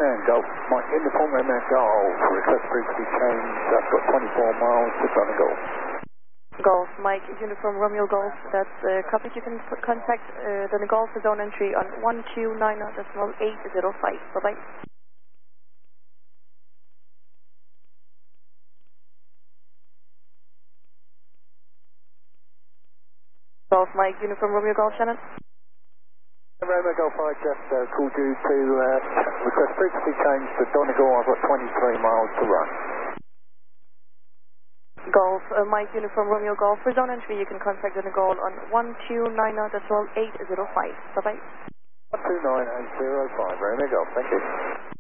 and Golf. Mike, uniform Romeo Golf. Request frequency change. I've got 24 miles to Donegal. Golf, Mike, uniform Romeo Golf. That's copied. You can contact Donegal for zone entry on 129.805. Bye-bye. Golf, Mike, uniform Romeo Golf, Shannon. Romeo Golf, I just called you to request frequency change to Donegal. I've got 23 miles to run. Golf, Mike, uniform Romeo Golf. For zone entry, you can contact Donegal on 129.805. Bye-bye. 129.805, Romeo Golf, thank you.